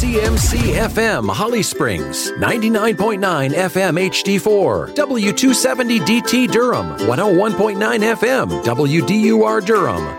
CMC FM Holly Springs, 99.9 FM HD4, W270 DT Durham, 101.9 FM WDUR Durham,